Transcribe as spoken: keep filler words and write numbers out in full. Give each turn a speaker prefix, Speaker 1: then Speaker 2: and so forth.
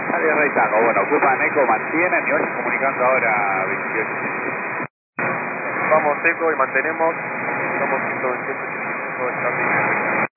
Speaker 1: Dale, Rey Tango. Bueno, ocupan eco, mantienen y vayan comunicando ahora veintiocho.
Speaker 2: Vamos eco y mantenemos. Estamos ciento veintiocho, ochenta y cinco, está bien.